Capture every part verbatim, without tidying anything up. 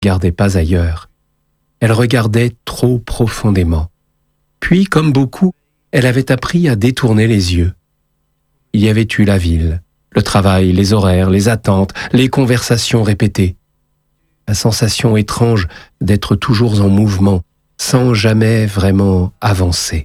regardait pas ailleurs. Elle regardait trop profondément. Puis, comme beaucoup, elle avait appris à détourner les yeux. Il y avait eu la ville, le travail, les horaires, les attentes, les conversations répétées. La sensation étrange d'être toujours en mouvement, sans jamais vraiment avancer.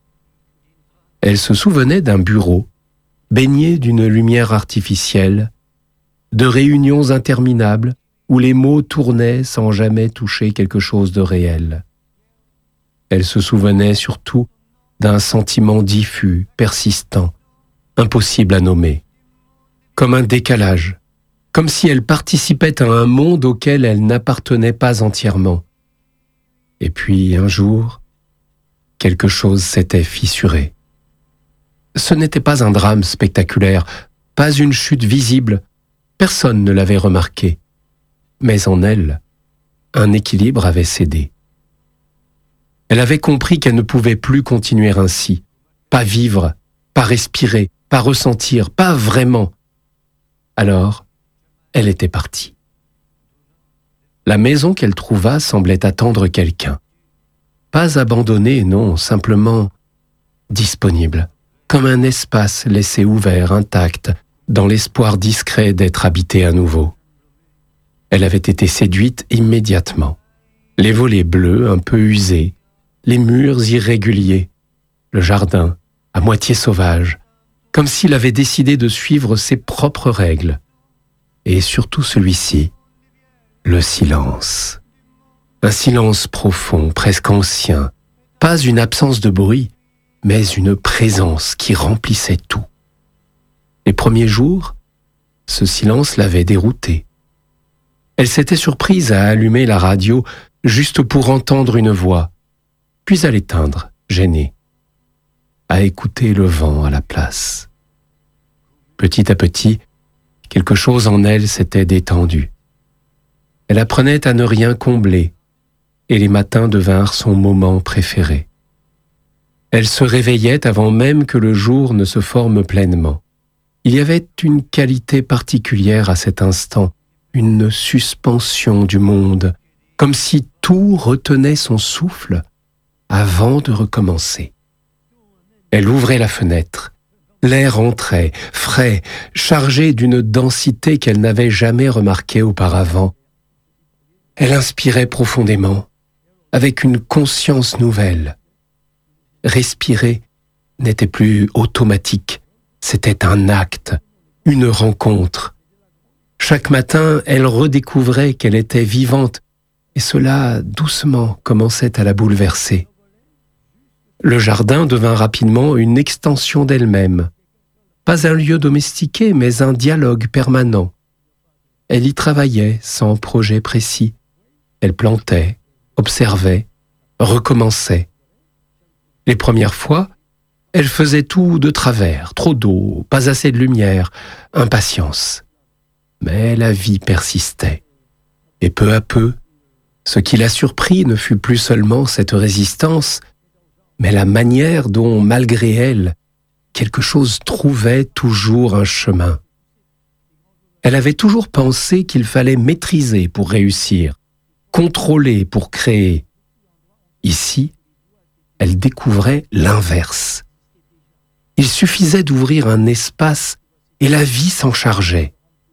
Elle se souvenait d'un bureau, baigné d'une lumière artificielle, de réunions interminables où les mots tournaient sans jamais toucher quelque chose de réel. Elle se souvenait surtout d'un sentiment diffus, persistant, impossible à nommer, comme un décalage, comme si elle participait à un monde auquel elle n'appartenait pas entièrement. Et puis, un jour, quelque chose s'était fissuré. Ce n'était pas un drame spectaculaire, pas une chute visible, personne ne l'avait remarqué. Mais en elle, un équilibre avait cédé. Elle avait compris qu'elle ne pouvait plus continuer ainsi, pas vivre, pas respirer, pas ressentir, pas vraiment. Alors, elle était partie. La maison qu'elle trouva semblait attendre quelqu'un. Pas abandonnée, non, simplement disponible, comme un espace laissé ouvert, intact, dans l'espoir discret d'être habité à nouveau. Elle avait été séduite immédiatement. Les volets bleus un peu usés, les murs irréguliers, le jardin à moitié sauvage, comme s'il avait décidé de suivre ses propres règles. Et surtout celui-ci, le silence. Un silence profond, presque ancien, pas une absence de bruit, mais une présence qui remplissait tout. Les premiers jours, ce silence l'avait déroutée. Elle s'était surprise à allumer la radio juste pour entendre une voix, puis à l'éteindre, gênée, à écouter le vent à la place. Petit à petit, quelque chose en elle s'était détendu. Elle apprenait à ne rien combler, et les matins devinrent son moment préféré. Elle se réveillait avant même que le jour ne se forme pleinement. Il y avait une qualité particulière à cet instant, une suspension du monde, comme si tout retenait son souffle avant de recommencer. Elle ouvrait la fenêtre. L'air entrait, frais, chargé d'une densité qu'elle n'avait jamais remarquée auparavant. Elle inspirait profondément, avec une conscience nouvelle. Respirer n'était plus automatique, c'était un acte, une rencontre. Chaque matin, elle redécouvrait qu'elle était vivante, et cela, doucement, commençait à la bouleverser. Le jardin devint rapidement une extension d'elle-même. Pas un lieu domestiqué, mais un dialogue permanent. Elle y travaillait sans projet précis. Elle plantait, observait, recommençait. Les premières fois, elle faisait tout de travers, trop d'eau, pas assez de lumière, impatience. Mais la vie persistait. Et peu à peu, ce qui la surprit ne fut plus seulement cette résistance, mais la manière dont, malgré elle, quelque chose trouvait toujours un chemin. Elle avait toujours pensé qu'il fallait maîtriser pour réussir, contrôler pour créer. Ici, elle découvrait l'inverse. Il suffisait d'ouvrir un espace et la vie s'en chargeait.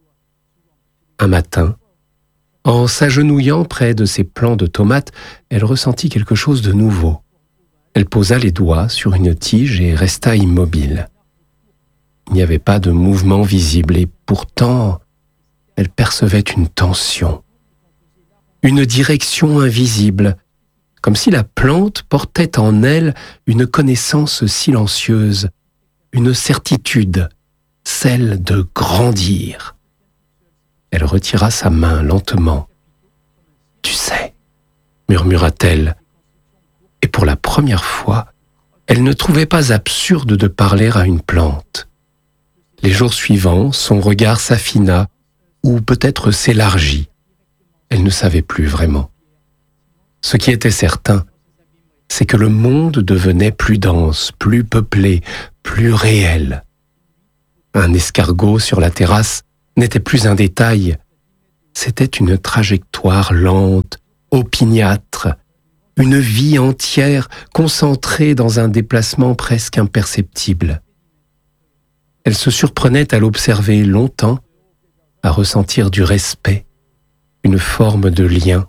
Un matin, en s'agenouillant près de ses plants de tomates, elle ressentit quelque chose de nouveau. Elle posa les doigts sur une tige et resta immobile. Il n'y avait pas de mouvement visible et pourtant, elle percevait une tension, une direction invisible, comme si la plante portait en elle une connaissance silencieuse, une certitude, celle de grandir. Elle retira sa main lentement. « Tu sais » murmura-t-elle. Et pour la première fois, elle ne trouvait pas absurde de parler à une plante. Les jours suivants, son regard s'affina, ou peut-être s'élargit. Elle ne savait plus vraiment. Ce qui était certain, c'est que le monde devenait plus dense, plus peuplé, plus réel. Un escargot sur la terrasse n'était plus un détail, C'était une trajectoire lente, opiniâtre, une vie entière concentrée dans un déplacement presque imperceptible. Elle se surprenait à l'observer longtemps, à ressentir du respect, une forme de lien.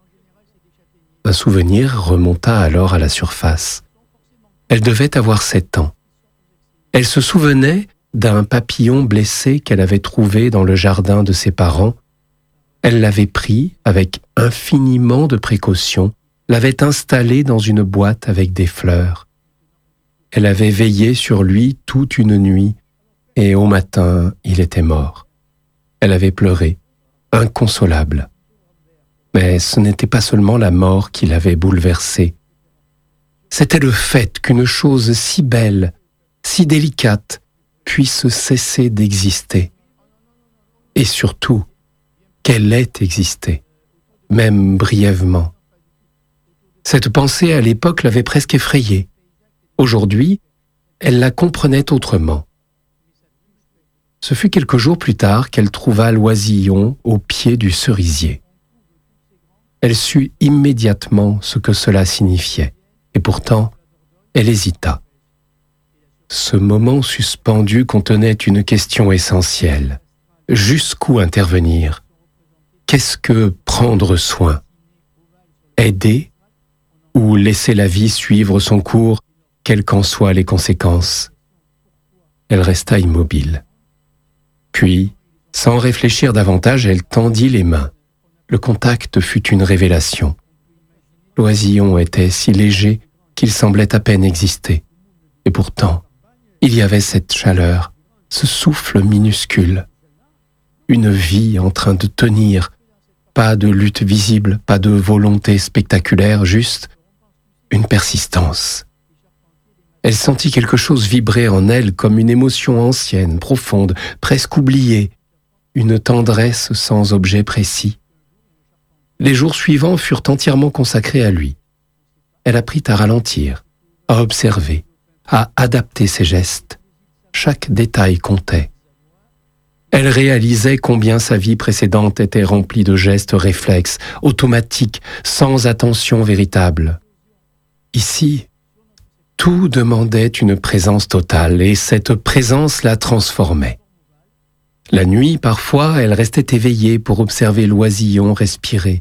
Un souvenir remonta alors à la surface. Elle devait avoir sept ans. Elle se souvenait d'un papillon blessé qu'elle avait trouvé dans le jardin de ses parents. Elle l'avait pris avec infiniment de précaution, l'avait installé dans une boîte avec des fleurs. Elle avait veillé sur lui toute une nuit, et au matin, il était mort. Elle avait pleuré, inconsolable. Mais ce n'était pas seulement la mort qui l'avait bouleversée. C'était le fait qu'une chose si belle, si délicate, puisse cesser d'exister. Et surtout, qu'elle ait existé, même brièvement. Cette pensée à l'époque l'avait presque effrayée. Aujourd'hui, elle la comprenait autrement. Ce fut quelques jours plus tard qu'elle trouva l'oisillon au pied du cerisier. Elle sut immédiatement ce que cela signifiait, et pourtant, elle hésita. Ce moment suspendu contenait une question essentielle. Jusqu'où intervenir? Qu'est-ce que prendre soin? Aider ou laisser la vie suivre son cours, quelles qu'en soient les conséquences? Elle resta immobile. Puis, sans réfléchir davantage, elle tendit les mains. Le contact fut une révélation. L'oisillon était si léger qu'il semblait à peine exister. Et pourtant, il y avait cette chaleur, ce souffle minuscule. Une vie en train de tenir, pas de lutte visible, pas de volonté spectaculaire, juste une persistance. Elle sentit quelque chose vibrer en elle comme une émotion ancienne, profonde, presque oubliée, une tendresse sans objet précis. Les jours suivants furent entièrement consacrés à lui. Elle apprit à ralentir, à observer, à adapter ses gestes. Chaque détail comptait. Elle réalisait combien sa vie précédente était remplie de gestes réflexes, automatiques, sans attention véritable. Ici, tout demandait une présence totale et cette présence la transformait. La nuit, parfois, elle restait éveillée pour observer l'oisillon respirer.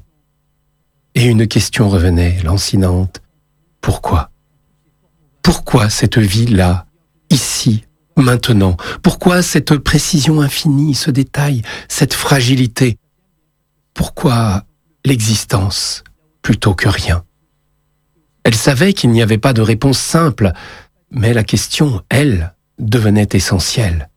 Et une question revenait, lancinante. Pourquoi? Pourquoi cette vie-là, ici, maintenant? Pourquoi cette précision infinie, ce détail, cette fragilité? Pourquoi l'existence plutôt que rien? Elle savait qu'il n'y avait pas de réponse simple, mais la question, elle, devenait essentielle.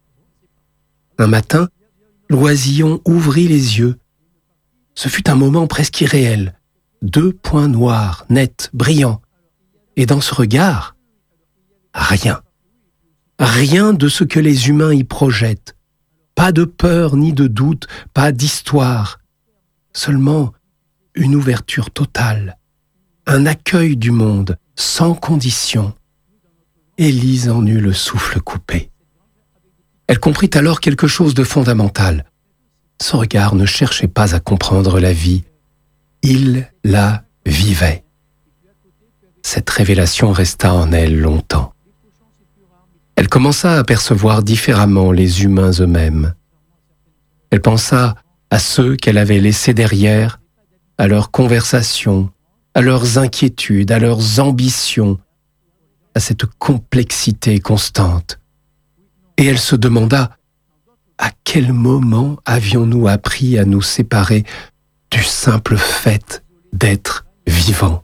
Un matin, l'oisillon ouvrit les yeux. Ce fut un moment presque irréel. Deux points noirs, nets, brillants. Et dans ce regard, rien. Rien de ce que les humains y projettent. Pas de peur ni de doute, pas d'histoire. Seulement une ouverture totale. Un accueil du monde, sans condition. Élise en eut le souffle coupé. Elle comprit alors quelque chose de fondamental. Son regard ne cherchait pas à comprendre la vie. Il la vivait. Cette révélation resta en elle longtemps. Elle commença à percevoir différemment les humains eux-mêmes. Elle pensa à ceux qu'elle avait laissés derrière, à leurs conversations, à leurs inquiétudes, à leurs ambitions, à cette complexité constante. Et elle se demanda à quel moment avions-nous appris à nous séparer du simple fait d'être vivant?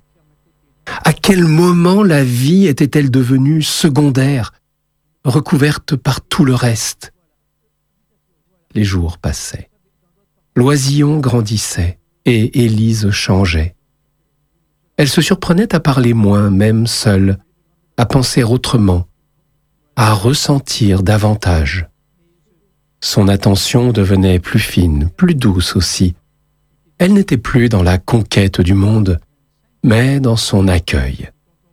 À quel moment la vie était-elle devenue secondaire, recouverte par tout le reste? Les jours passaient. L'oisillon grandissait et Élise changeait. Elle se surprenait à parler moins, même seule, à penser autrement, à ressentir davantage. Son attention devenait plus fine, plus douce aussi. Elle n'était plus dans la conquête du monde, mais dans son accueil.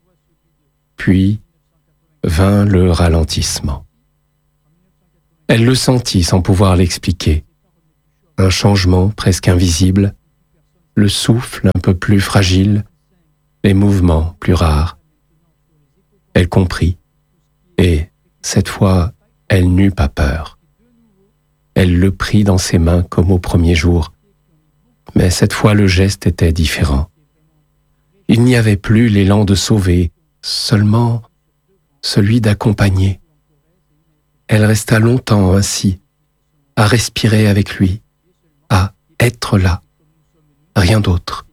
Puis vint le ralentissement. Elle le sentit sans pouvoir l'expliquer. un changement presque invisible, le souffle un peu plus fragile, les mouvements plus rares. Elle comprit, et cette fois, elle n'eut pas peur. Elle le prit dans ses mains comme au premier jour, mais cette fois le geste était différent. Il n'y avait plus l'élan de sauver, seulement celui d'accompagner. Elle resta longtemps ainsi, à respirer avec lui, à être là, rien d'autre.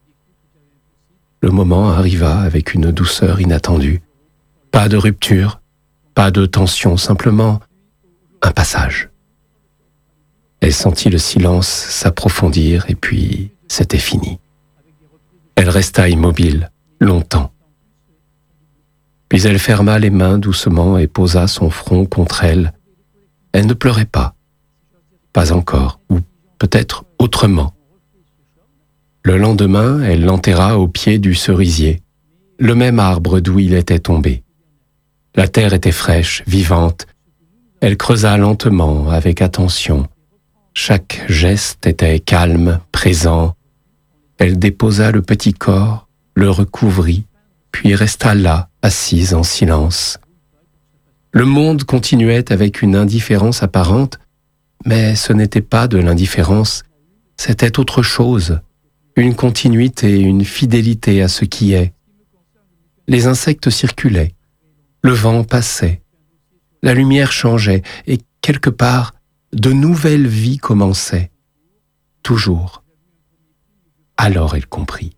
Le moment arriva avec une douceur inattendue. Pas de rupture, pas de tension, simplement un passage. Elle sentit le silence s'approfondir et puis c'était fini. Elle resta immobile, longtemps. Puis elle ferma les mains doucement et posa son front contre elle. Elle ne pleurait pas. Pas encore, ou peut-être autrement. Le lendemain, elle l'enterra au pied du cerisier, le même arbre d'où il était tombé. La terre était fraîche, vivante. Elle creusa lentement, avec attention. Chaque geste était calme, présent. Elle déposa le petit corps, le recouvrit, puis resta là, assise en silence. Le monde continuait avec une indifférence apparente, mais ce n'était pas de l'indifférence, c'était autre chose, une continuité, une fidélité à ce qui est. Les insectes circulaient, le vent passait, la lumière changeait et quelque part, de nouvelles vies commençaient. Toujours. Alors elle comprit.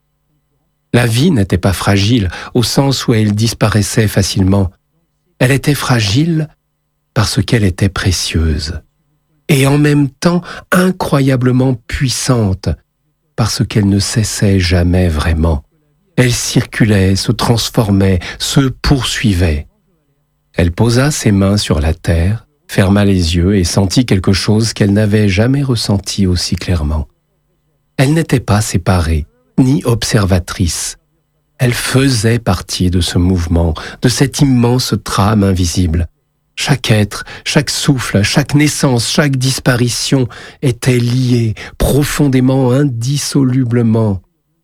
La vie n'était pas fragile au sens où elle disparaissait facilement. Elle était fragile parce qu'elle était précieuse et en même temps incroyablement puissante parce qu'elle ne cessait jamais vraiment. Elle circulait, se transformait, se poursuivait. Elle posa ses mains sur la terre, ferma les yeux et sentit quelque chose qu'elle n'avait jamais ressenti aussi clairement. Elle n'était pas séparée, ni observatrice. Elle faisait partie de ce mouvement, de cette immense trame invisible. Chaque être, chaque souffle, chaque naissance, chaque disparition était lié, profondément, indissolublement.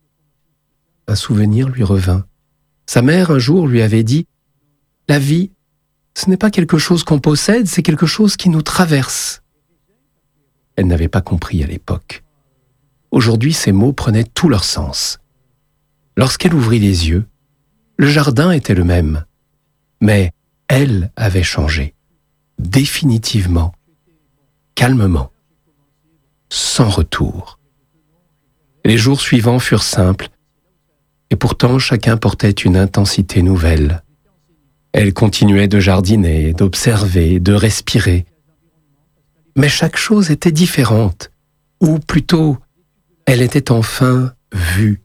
Un souvenir lui revint. Sa mère, un jour, lui avait dit « La vie, ce n'est pas quelque chose qu'on possède, c'est quelque chose qui nous traverse. » Elle n'avait pas compris à l'époque. Aujourd'hui, ces mots prenaient tout leur sens. Lorsqu'elle ouvrit les yeux, le jardin était le même, mais elle avait changé, définitivement, calmement, sans retour. Les jours suivants furent simples, et pourtant chacun portait une intensité nouvelle. Elle continuait de jardiner, d'observer, de respirer. Mais chaque chose était différente, ou plutôt, elle était enfin vue.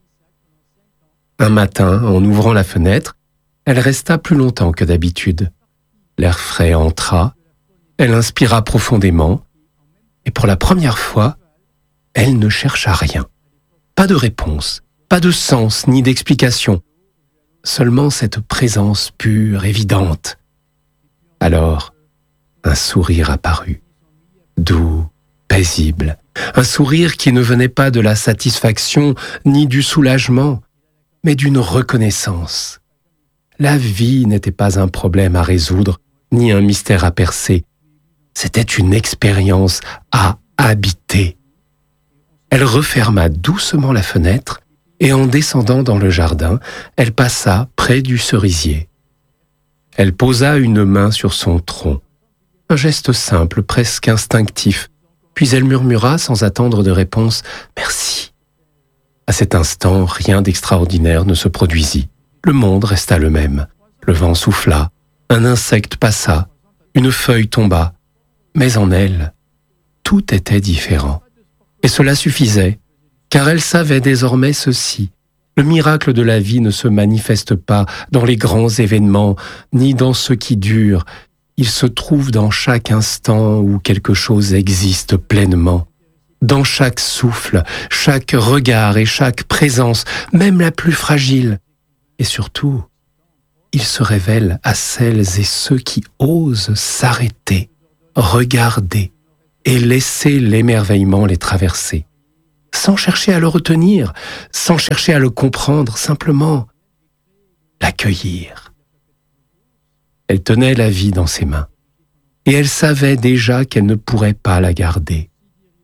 Un matin, en ouvrant la fenêtre, elle resta plus longtemps que d'habitude. L'air frais entra, elle inspira profondément, et pour la première fois, elle ne chercha rien. Pas de réponse, pas de sens ni d'explication, seulement cette présence pure, évidente. Alors, un sourire apparut, doux, paisible, un sourire qui ne venait pas de la satisfaction ni du soulagement, mais d'une reconnaissance. La vie n'était pas un problème à résoudre, ni un mystère à percer. C'était une expérience à habiter. Elle referma doucement la fenêtre et en descendant dans le jardin, elle passa près du cerisier. Elle posa une main sur son tronc, un geste simple, presque instinctif, puis elle murmura sans attendre de réponse « Merci ». À cet instant, rien d'extraordinaire ne se produisit. Le monde resta le même. Le vent souffla, un insecte passa, une feuille tomba. Mais en elle, tout était différent. Et cela suffisait, car elle savait désormais ceci. Le miracle de la vie ne se manifeste pas dans les grands événements, ni dans ceux qui durent. Il se trouve dans chaque instant où quelque chose existe pleinement. Dans chaque souffle, chaque regard et chaque présence, même la plus fragile. Et surtout, il se révèle à celles et ceux qui osent s'arrêter, regarder, et laisser l'émerveillement les traverser, sans chercher à le retenir, sans chercher à le comprendre, simplement l'accueillir. Elle tenait la vie dans ses mains, et elle savait déjà qu'elle ne pourrait pas la garder.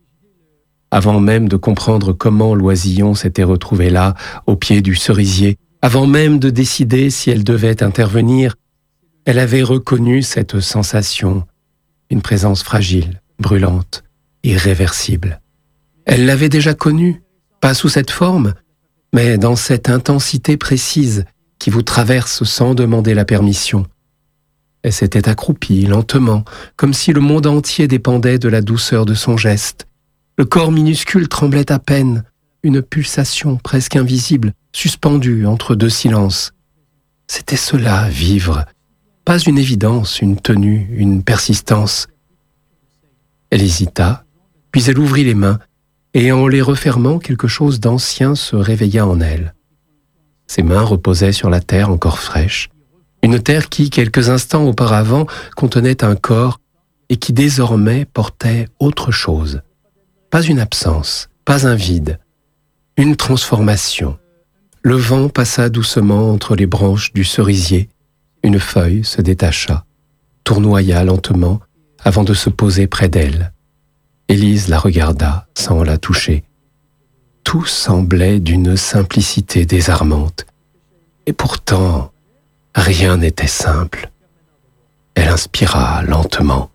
Avant même de comprendre comment l'oisillon s'était retrouvé là, au pied du cerisier, avant même de décider si elle devait intervenir, elle avait reconnu cette sensation, une présence fragile, brûlante, irréversible. Elle l'avait déjà connue, pas sous cette forme, mais dans cette intensité précise qui vous traverse sans demander la permission. Elle s'était accroupie lentement, comme si le monde entier dépendait de la douceur de son geste. Le corps minuscule tremblait à peine, une pulsation presque invisible, suspendue entre deux silences. C'était cela, vivre. Pas une évidence, une tenue, une persistance. Elle hésita, puis elle ouvrit les mains, et en les refermant, quelque chose d'ancien se réveilla en elle. Ses mains reposaient sur la terre encore fraîche, une terre qui, quelques instants auparavant, contenait un corps et qui désormais portait autre chose. Pas une absence, pas un vide, une transformation. Le vent passa doucement entre les branches du cerisier, une feuille se détacha, tournoya lentement avant de se poser près d'elle. Élise la regarda sans la toucher. Tout semblait d'une simplicité désarmante. Et pourtant, rien n'était simple. Elle inspira lentement.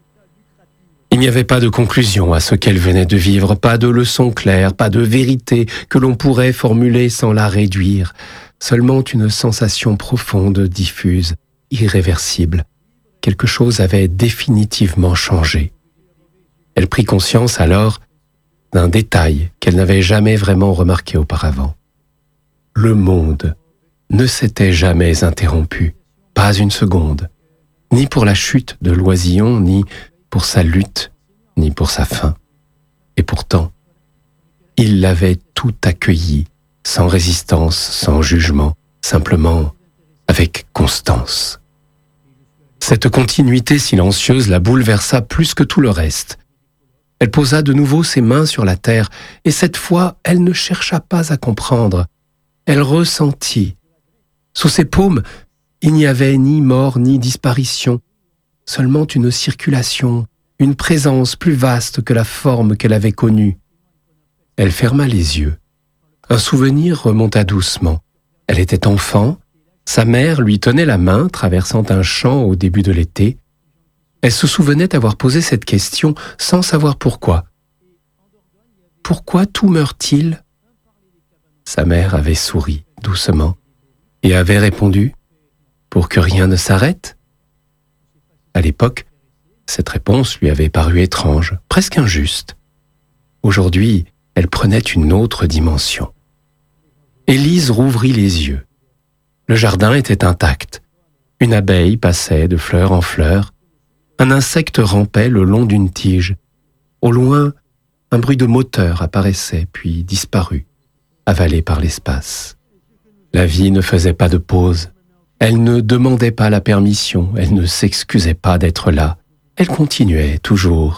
Il n'y avait pas de conclusion à ce qu'elle venait de vivre, pas de leçon claire, pas de vérité que l'on pourrait formuler sans la réduire, seulement une sensation profonde, diffuse, irréversible. Quelque chose avait définitivement changé. Elle prit conscience alors d'un détail qu'elle n'avait jamais vraiment remarqué auparavant. Le monde ne s'était jamais interrompu, pas une seconde, ni pour la chute de l'oisillon, ni pour sa lutte, ni pour sa fin. Et pourtant, il l'avait tout accueilli, sans résistance, sans jugement, simplement avec constance. Cette continuité silencieuse la bouleversa plus que tout le reste. Elle posa de nouveau ses mains sur la terre, et cette fois, elle ne chercha pas à comprendre. Elle ressentit. Sous ses paumes, il n'y avait ni mort ni disparition, seulement une circulation, une présence plus vaste que la forme qu'elle avait connue. Elle ferma les yeux. Un souvenir remonta doucement. Elle était enfant, sa mère lui tenait la main traversant un champ au début de l'été. Elle se souvenait avoir posé cette question sans savoir pourquoi. Pourquoi tout meurt-il ? Sa mère avait souri doucement et avait répondu « Pour que rien ne s'arrête ?» À l'époque, cette réponse lui avait paru étrange, presque injuste. Aujourd'hui, elle prenait une autre dimension. Élise rouvrit les yeux. Le jardin était intact. Une abeille passait de fleur en fleur. Un insecte rampait le long d'une tige. Au loin, un bruit de moteur apparaissait, puis disparut, avalé par l'espace. La vie ne faisait pas de pause. Elle ne demandait pas la permission, elle ne s'excusait pas d'être là. Elle continuait toujours.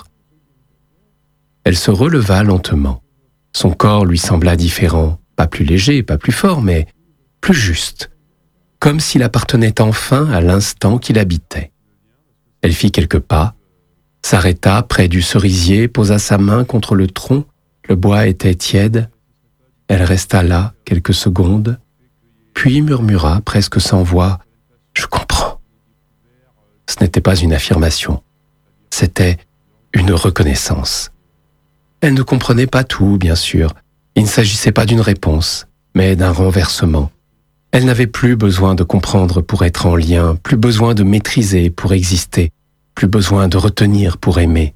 Elle se releva lentement. Son corps lui sembla différent, pas plus léger, pas plus fort, mais plus juste, comme s'il appartenait enfin à l'instant qu'il habitait. Elle fit quelques pas, s'arrêta près du cerisier, posa sa main contre le tronc, le bois était tiède. Elle resta là quelques secondes, puis murmura presque sans voix « Je comprends ». Ce n'était pas une affirmation, c'était une reconnaissance. Elle ne comprenait pas tout, bien sûr. Il ne s'agissait pas d'une réponse, mais d'un renversement. Elle n'avait plus besoin de comprendre pour être en lien, plus besoin de maîtriser pour exister, plus besoin de retenir pour aimer.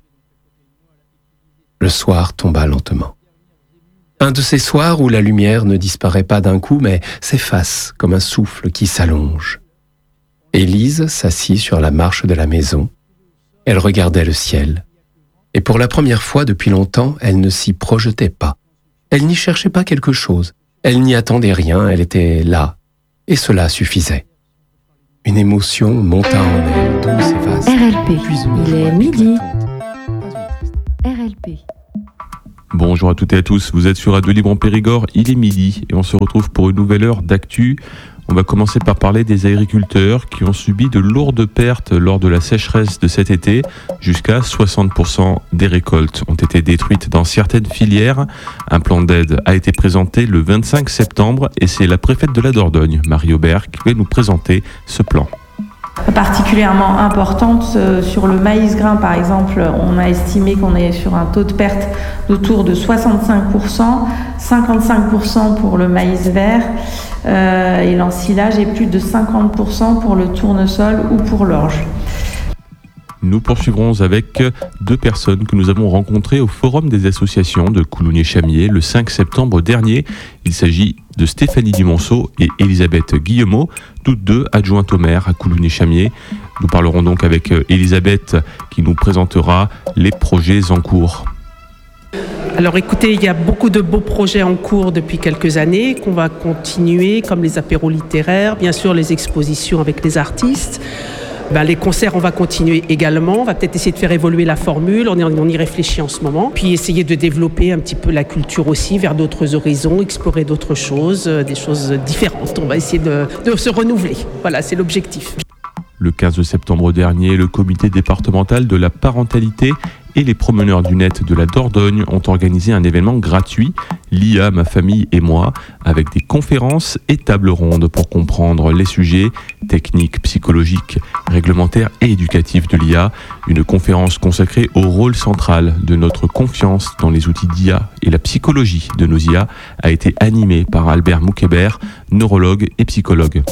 Le soir tomba lentement. Un de ces soirs où la lumière ne disparaît pas d'un coup, mais s'efface comme un souffle qui s'allonge. Élise s'assit sur la marche de la maison. Elle regardait le ciel. Et pour la première fois depuis longtemps, elle ne s'y projetait pas. Elle n'y cherchait pas quelque chose. Elle n'y attendait rien, elle était là. Et cela suffisait. Une émotion monta en elle, douce et vaste. R L P, il est midi. Bonjour à toutes et à tous, vous êtes sur Radio Libre en Périgord, il est midi et on se retrouve pour une nouvelle heure d'actu. On va commencer par parler des agriculteurs qui ont subi de lourdes pertes lors de la sécheresse de cet été. Jusqu'à soixante pour cent des récoltes ont été détruites dans certaines filières. Un plan d'aide a été présenté le vingt-cinq septembre et c'est la préfète de la Dordogne, Marie Aubert, qui va nous présenter ce plan. Particulièrement importante sur le maïs grain par exemple, on a estimé qu'on est sur un taux de perte d'autour de soixante-cinq pour cent, cinquante-cinq pour cent pour le maïs vert euh, et l'ensilage et plus de cinquante pour cent pour le tournesol ou pour l'orge. Nous poursuivrons avec deux personnes que nous avons rencontrées au Forum des associations de Coulounier-Chamiers le cinq septembre dernier. Il s'agit de Stéphanie Dumonceau et Elisabeth Guillemot, toutes deux adjointes au maire à Coulounier-Chamiers. Nous parlerons donc avec Elisabeth qui nous présentera les projets en cours. Alors écoutez, il y a beaucoup de beaux projets en cours depuis quelques années qu'on va continuer, comme les apéros littéraires, bien sûr les expositions avec les artistes. Ben, les concerts, on va continuer également. On va peut-être essayer de faire évoluer la formule. On, est, on y réfléchit en ce moment. Puis essayer de développer un petit peu la culture aussi vers d'autres horizons, explorer d'autres choses, des choses différentes. On va essayer de, de se renouveler. Voilà, c'est l'objectif. Le quinze septembre dernier, le comité départemental de la parentalité et les promeneurs du net de la Dordogne ont organisé un événement gratuit, l'I A, ma famille et moi, avec des conférences et tables rondes pour comprendre les sujets techniques, psychologiques, réglementaires et éducatifs de l'I A. Une conférence consacrée au rôle central de notre confiance dans les outils d'I A et la psychologie de nos I A a été animée par Albert Moukébert, neurologue et psychologue.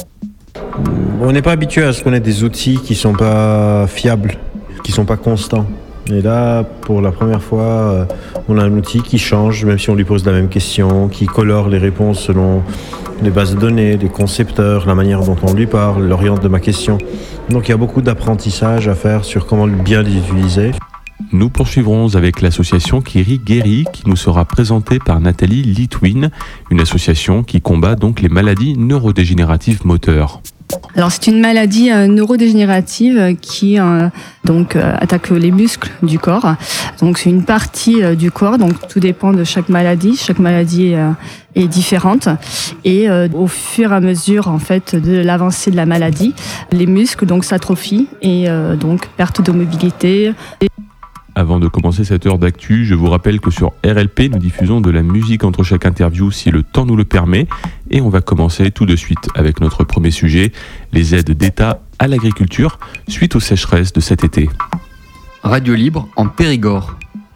On n'est pas habitué à ce qu'on ait des outils qui ne sont pas fiables, qui ne sont pas constants. Et là, pour la première fois, on a un outil qui change, même si on lui pose la même question, qui colore les réponses selon les bases de données, les concepteurs, la manière dont on lui parle, l'oriente de ma question. Donc il y a beaucoup d'apprentissage à faire sur comment bien les utiliser. Nous poursuivrons avec l'association Kiri Guéri qui nous sera présentée par Nathalie Litwin, une association qui combat donc les maladies neurodégénératives moteurs. Alors c'est une maladie euh, neurodégénérative qui euh, donc euh, attaque les muscles du corps. Donc c'est une partie euh, du corps, donc tout dépend de chaque maladie. Chaque maladie euh, est différente et euh, au fur et à mesure en fait de l'avancée de la maladie, les muscles donc s'atrophient et euh, donc perte de mobilité. Avant de commencer cette heure d'actu, je vous rappelle que sur R L P, nous diffusons de la musique entre chaque interview si le temps nous le permet. Et on va commencer tout de suite avec notre premier sujet, les aides d'État à l'agriculture suite aux sécheresses de cet été. Radio Libre en Périgord.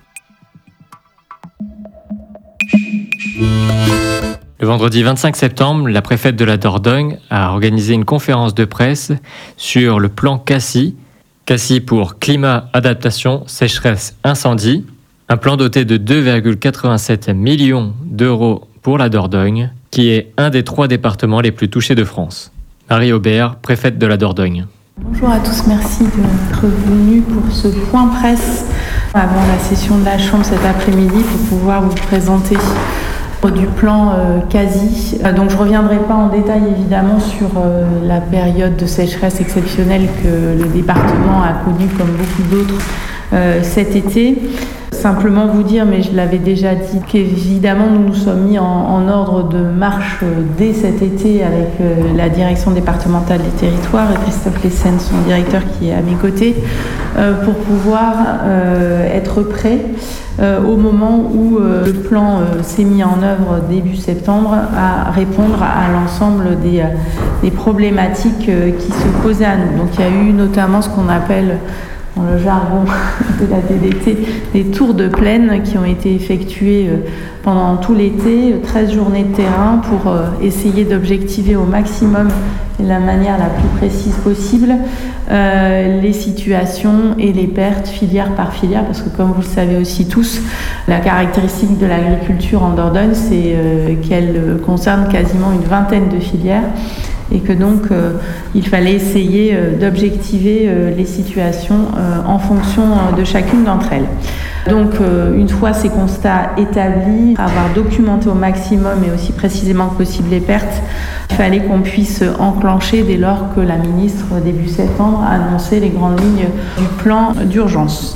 Le vendredi vingt-cinq septembre, la préfète de la Dordogne a organisé une conférence de presse sur le plan CACI, CACI pour Climat, Adaptation, Sécheresse, Incendie, un plan doté de deux virgule quatre-vingt-sept millions d'euros pour la Dordogne, qui est un des trois départements les plus touchés de France. Marie Aubert, préfète de la Dordogne. Bonjour à tous, merci d'être venus pour ce point presse avant la session de la Chambre cet après-midi pour pouvoir vous présenter du plan euh, CACI. Euh, donc je ne reviendrai pas en détail évidemment sur euh, la période de sécheresse exceptionnelle que le département a connue comme beaucoup d'autres euh, cet été. Simplement vous dire, mais je l'avais déjà dit, qu'évidemment nous nous sommes mis en, en ordre de marche euh, dès cet été avec euh, la direction départementale des territoires et Christophe Lessène, son directeur qui est à mes côtés, euh, pour pouvoir euh, être prêt euh, au moment où euh, le plan euh, s'est mis en œuvre début septembre à répondre à l'ensemble des, euh, des problématiques euh, qui se posaient à nous. Donc il y a eu notamment ce qu'on appelle dans le jargon de la D D T, des tours de plaine qui ont été effectués pendant tout l'été, treize journées de terrain pour essayer d'objectiver au maximum et de la manière la plus précise possible euh, les situations et les pertes filière par filière, parce que comme vous le savez aussi tous, la caractéristique de l'agriculture en Dordogne, c'est euh, qu'elle concerne quasiment une vingtaine de filières et que donc euh, il fallait essayer euh, d'objectiver euh, les situations euh, en fonction euh, de chacune d'entre elles. Donc euh, une fois ces constats établis, avoir documenté au maximum et aussi précisément que possible les pertes, il fallait qu'on puisse enclencher dès lors que la ministre début septembre a annoncé les grandes lignes du plan d'urgence.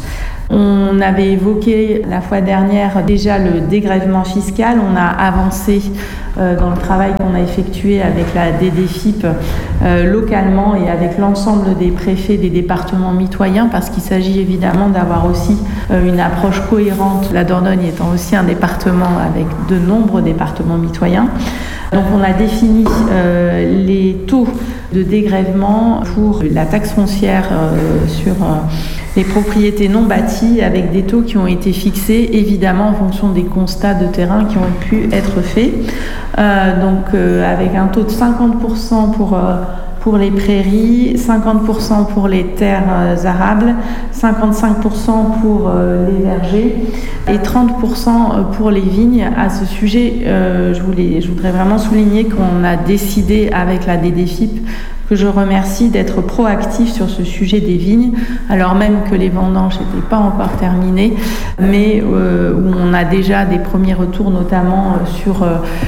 On avait évoqué la fois dernière déjà le dégrèvement fiscal. On a avancé euh, dans le travail qu'on a effectué avec la D D F I P euh, localement et avec l'ensemble des préfets des départements mitoyens, parce qu'il s'agit évidemment d'avoir aussi euh, une approche cohérente, la Dordogne étant aussi un département avec de nombreux départements mitoyens. Donc on a défini euh, les taux de dégrèvement pour la taxe foncière euh, sur euh, les propriétés non bâties, avec des taux qui ont été fixés évidemment en fonction des constats de terrain qui ont pu être faits. Euh, donc euh, avec un taux de cinquante pour cent pour euh, pour les prairies, cinquante pour cent pour les terres euh, arables, cinquante-cinq pour cent pour euh, les vergers et trente pour cent pour les vignes. À ce sujet, euh, je, voulais, je voudrais vraiment souligner qu'on a décidé avec la D D F I P, que je remercie, d'être proactif sur ce sujet des vignes, alors même que les vendanges n'étaient pas encore terminées, mais euh, où on a déjà des premiers retours, notamment euh, sur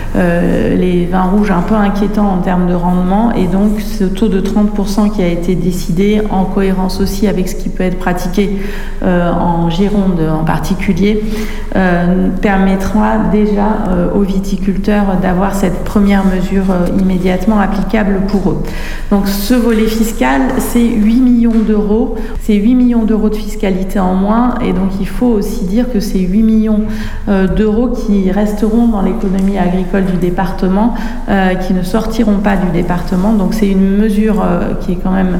euh, les vins rouges un peu inquiétants en termes de rendement. Et donc ce taux de trente pour cent qui a été décidé, en cohérence aussi avec ce qui peut être pratiqué euh, en Gironde en particulier, euh, permettra déjà euh, aux viticulteurs d'avoir cette première mesure euh, immédiatement applicable pour eux. Donc ce volet fiscal, c'est huit millions d'euros. C'est huit millions d'euros de fiscalité en moins. Et donc il faut aussi dire que c'est huit millions euh, d'euros qui resteront dans l'économie agricole du département, euh, qui ne sortiront pas du département. Donc c'est une mesure euh, qui est quand même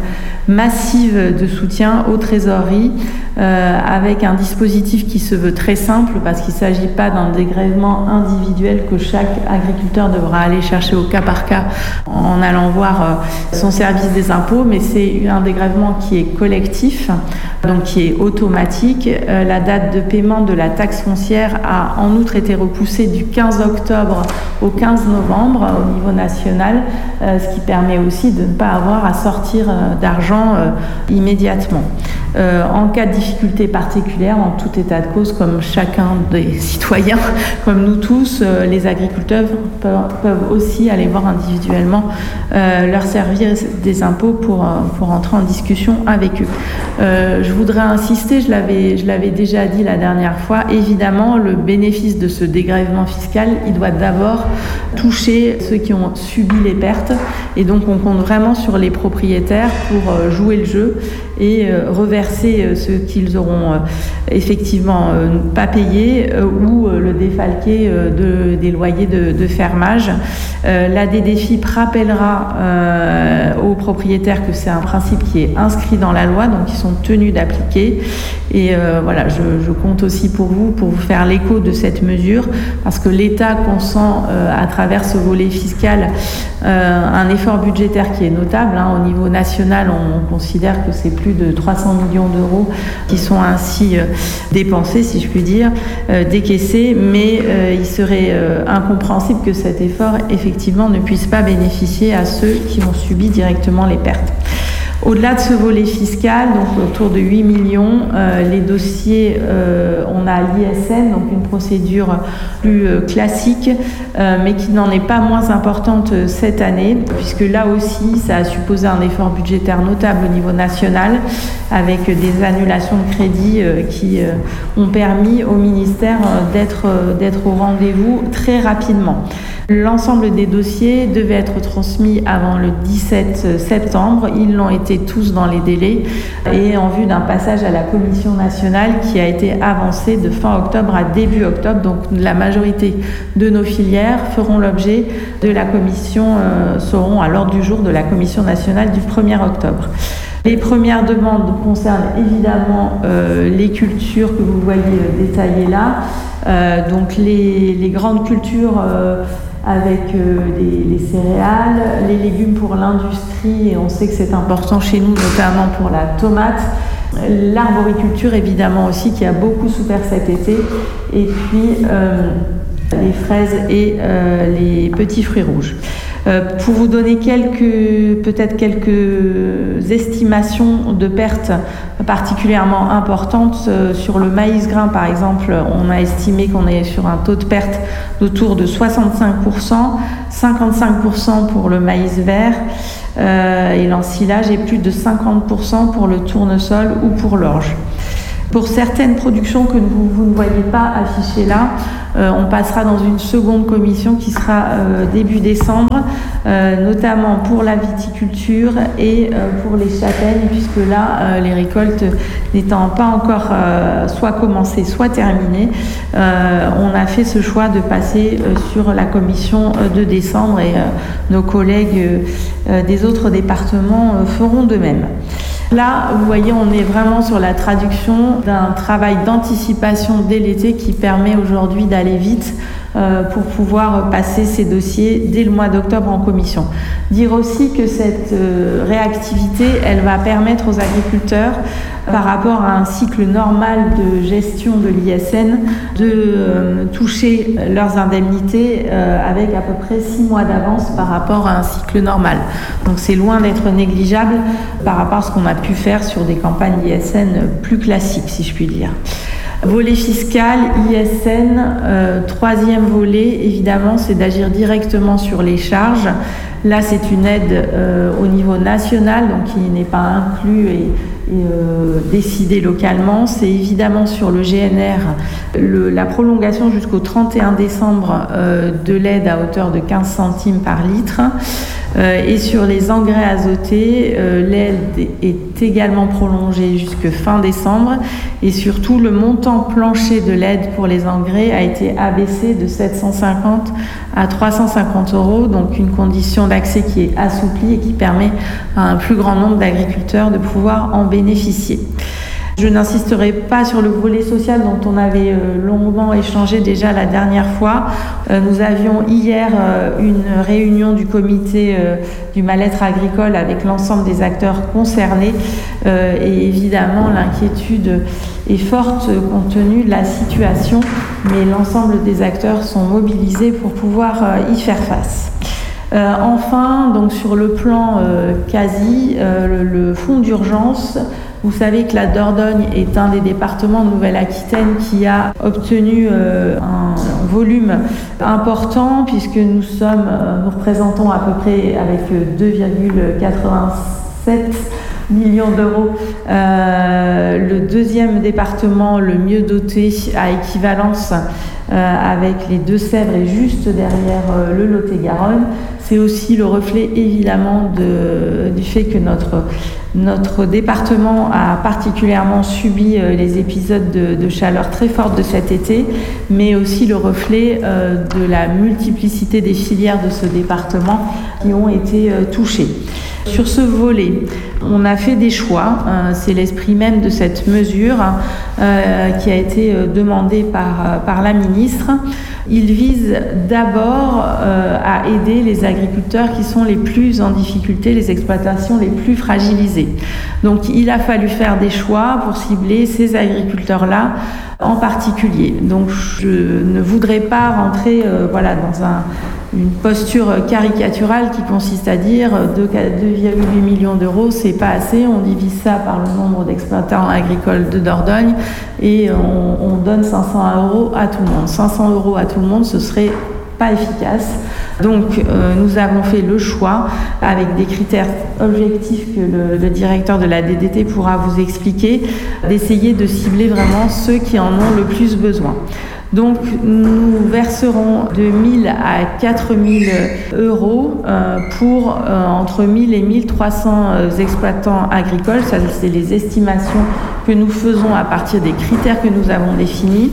massive de soutien aux trésoreries, euh, avec un dispositif qui se veut très simple, parce qu'il ne s'agit pas d'un dégrèvement individuel que chaque agriculteur devra aller chercher au cas par cas en allant voir euh, son service des impôts, mais c'est un dégrèvement qui est collectif, donc qui est automatique. Euh, la date de paiement de la taxe foncière a en outre été repoussée du quinze octobre au quinze novembre au niveau national, euh, ce qui permet aussi de ne pas avoir à sortir euh, d'argent euh, immédiatement. Euh, en cas de difficulté particulière, en tout état de cause, comme chacun des citoyens, comme nous tous, euh, les agriculteurs peuvent, peuvent aussi aller voir individuellement euh, leur service des impôts pour, pour entrer en discussion avec eux. Euh, je voudrais insister, je l'avais, je l'avais déjà dit la dernière fois, évidemment, le bénéfice de ce dégrèvement fiscal, il doit d'abord toucher ceux qui ont subi les pertes, et donc on compte vraiment sur les propriétaires pour jouer le jeu et euh, reverser euh, ce qu'ils auront euh, effectivement euh, pas payé euh, ou euh, le défalquer euh, de, des loyers de, de fermage. Euh, la D D F I P rappellera euh, aux propriétaires que c'est un principe qui est inscrit dans la loi, donc ils sont tenus d'appliquer. Et euh, voilà, je, je compte aussi pour vous, pour vous faire l'écho de cette mesure, parce que l'État consent euh, à travers ce volet fiscal euh, un effort budgétaire qui est notable. Hein. Au niveau national, on considère que c'est plus de trois cents millions d'euros qui sont ainsi euh, dépensés, si je puis dire, euh, décaissés, mais euh, il serait euh, incompréhensible que cet effort, effectivement, ne puisse pas bénéficier à ceux qui ont subi directement les pertes. Au-delà de ce volet fiscal, donc autour de huit millions, euh, les dossiers, euh, on a l'I S N, donc une procédure plus euh, classique, euh, mais qui n'en est pas moins importante euh, cette année, puisque là aussi, ça a supposé un effort budgétaire notable au niveau national, avec des annulations de crédits euh, qui euh, ont permis au ministère euh, d'être, euh, d'être au rendez-vous très rapidement. L'ensemble des dossiers devaient être transmis avant le dix-sept septembre. Ils l'ont été tous dans les délais et en vue d'un passage à la commission nationale qui a été avancé de fin octobre à début octobre. Donc la majorité de nos filières feront l'objet de la commission, euh, seront à l'ordre du jour de la commission nationale du premier octobre. Les premières demandes concernent évidemment euh, les cultures que vous voyez euh, détaillées là. Euh, donc les, les grandes cultures euh, avec euh, les, les céréales, les légumes pour l'industrie, et on sait que c'est important chez nous, notamment pour la tomate. L'arboriculture évidemment aussi, qui a beaucoup souffert cet été, et puis euh, les fraises et euh, les petits fruits rouges. Euh, pour vous donner quelques, peut-être quelques estimations de pertes particulièrement importantes, euh, sur le maïs grain par exemple, on a estimé qu'on est sur un taux de perte d'autour de soixante-cinq pour cent, cinquante-cinq pour cent pour le maïs vert euh, et l'ensilage, et plus de cinquante pour cent pour le tournesol ou pour l'orge. Pour certaines productions que vous, vous ne voyez pas affichées là, euh, on passera dans une seconde commission qui sera euh, début décembre, euh, notamment pour la viticulture et euh, pour les châtaignes, puisque là, euh, les récoltes n'étant pas encore euh, soit commencées, soit terminées, euh, on a fait ce choix de passer euh, sur la commission euh, de décembre et euh, nos collègues euh, des autres départements euh, feront de même. Là, vous voyez, on est vraiment sur la traduction d'un travail d'anticipation dès l'été qui permet aujourd'hui d'aller vite euh, pour pouvoir passer ces dossiers dès le mois d'octobre en commission. Dire aussi que cette euh, réactivité, elle va permettre aux agriculteurs, par rapport à un cycle normal de gestion de l'I S N, de euh, toucher leurs indemnités euh, avec à peu près six mois d'avance par rapport à un cycle normal. Donc c'est loin d'être négligeable par rapport à ce qu'on a pu faire sur des campagnes I S N plus classiques, si je puis dire. Volet fiscal, I S N, euh, troisième volet, évidemment, c'est d'agir directement sur les charges. Là, c'est une aide euh, au niveau national, donc qui n'est pas inclus et, et euh, décidé localement. C'est évidemment sur le G N R, le, la prolongation jusqu'au trente et un décembre euh, de l'aide à hauteur de quinze centimes par litre. Euh, et sur les engrais azotés, euh, l'aide est également prolongée jusque fin décembre. Et surtout, le montant plancher de l'aide pour les engrais a été abaissé de sept cent cinquante à trois cent cinquante euros, donc une condition d'accès qui est assouplie et qui permet à un plus grand nombre d'agriculteurs de pouvoir en bénéficier. Je n'insisterai pas sur le volet social dont on avait longuement échangé déjà la dernière fois. Nous avions hier une réunion du comité du mal-être agricole avec l'ensemble des acteurs concernés et évidemment l'inquiétude est forte compte tenu de la situation, mais l'ensemble des acteurs sont mobilisés pour pouvoir y faire face. Euh, enfin, donc sur le plan euh, quasi, euh, le, le fonds d'urgence, vous savez que la Dordogne est un des départements de Nouvelle-Aquitaine qui a obtenu euh, un volume important puisque nous sommes, euh, nous représentons à peu près avec deux virgule quatre-vingt-sept millions d'euros euh, le deuxième département le mieux doté à équivalence euh, avec les Deux-Sèvres et juste derrière euh, le Lot-et-Garonne. C'est aussi le reflet évidemment de, du fait que notre, notre département a particulièrement subi euh, les épisodes de, de chaleur très forte de cet été, mais aussi le reflet euh, de la multiplicité des filières de ce département qui ont été euh, touchées. Sur ce volet, on a fait des choix, euh, c'est l'esprit même de cette mesure euh, qui a été euh, demandée par, euh, par la ministre. Il vise d'abord euh, à aider les agriculteurs qui sont les plus en difficulté, les exploitations les plus fragilisées. Donc il a fallu faire des choix pour cibler ces agriculteurs-là en particulier. Donc je ne voudrais pas rentrer euh, voilà, dans un une posture caricaturale qui consiste à dire deux virgule huit millions d'euros, c'est pas assez, on divise ça par le nombre d'exploitants agricoles de Dordogne et on, on donne cinq cents euros à tout le monde. cinq cents euros à tout le monde, ce serait pas efficace. Donc euh, nous avons fait le choix avec des critères objectifs que le, le directeur de la D D T pourra vous expliquer, d'essayer de cibler vraiment ceux qui en ont le plus besoin. Donc nous verserons de mille à quatre mille euros euh, pour euh, entre mille et mille trois cents euh, exploitants agricoles. Ça, c'est les estimations que nous faisons à partir des critères que nous avons définis,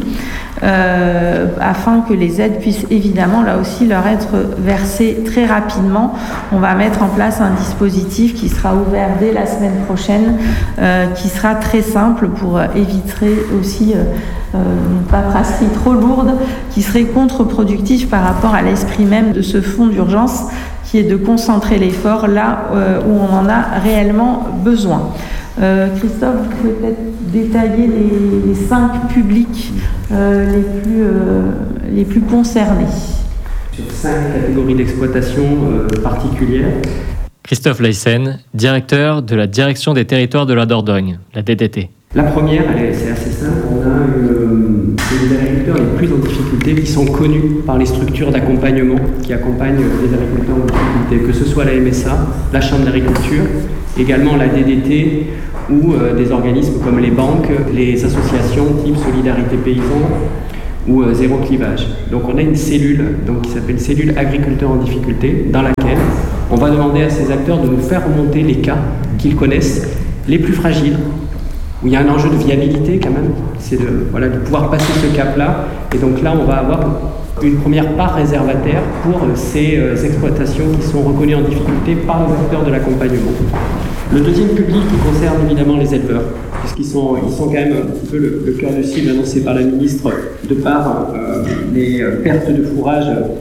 euh, afin que les aides puissent évidemment là aussi leur être versées très rapidement. On va mettre en place un dispositif qui sera ouvert dès la semaine prochaine, euh, qui sera très simple pour éviter aussi euh, Euh, une paperasserie trop lourde qui serait contre-productive par rapport à l'esprit même de ce fonds d'urgence qui est de concentrer l'effort là euh, où on en a réellement besoin. Euh, Christophe, vous pouvez peut-être détailler les, les cinq publics euh, les, plus, euh, les plus concernés. Sur cinq catégories d'exploitation euh, particulières. Christophe Leyssen, directeur de la Direction des territoires de la Dordogne, la D D T. La première, elle est, c'est assez simple, on a une, des agriculteurs les plus en difficulté, qui sont connus par les structures d'accompagnement qui accompagnent les agriculteurs en difficulté, que ce soit la M S A, la Chambre d'agriculture, également la D D T ou euh, des organismes comme les banques, les associations type Solidarité Paysan ou euh, Zéro Clivage. Donc on a une cellule donc, qui s'appelle cellule agriculteurs en difficulté, dans laquelle on va demander à ces acteurs de nous faire remonter les cas qu'ils connaissent, les plus fragiles, où il y a un enjeu de viabilité quand même, c'est de, voilà, de pouvoir passer ce cap-là. Et donc là, on va avoir une première part réservataire pour ces euh, exploitations qui sont reconnues en difficulté par les acteurs de l'accompagnement. Le deuxième public qui concerne évidemment les éleveurs, puisqu'ils sont, ils sont quand même un petit peu le, le cœur de cible annoncé par la ministre de par euh, les pertes de fourrage